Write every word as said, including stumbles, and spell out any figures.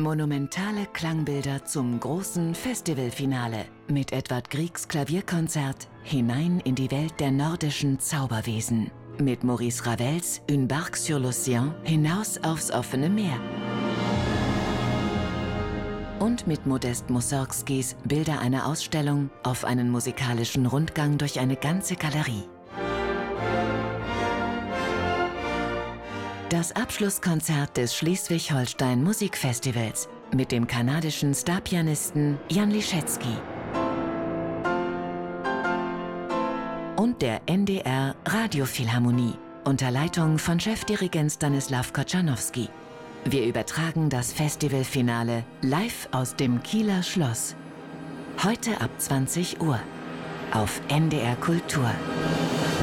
Monumentale Klangbilder zum großen Festivalfinale mit Edvard Griegs Klavierkonzert hinein in die Welt der nordischen Zauberwesen. Mit Maurice Ravels Une barque sur l'océan hinaus aufs offene Meer. Und mit Modest Mussorgskis Bilder einer Ausstellung auf einen musikalischen Rundgang durch eine ganze Galerie. Das Abschlusskonzert des Schleswig-Holstein Musikfestivals mit dem kanadischen Starpianisten Jan Liszewski und der N D R Radiophilharmonie unter Leitung von Chefdirigent Stanislaw Kochanowski. Wir übertragen das Festivalfinale live aus dem Kieler Schloss. Heute ab zwanzig Uhr auf N D R Kultur.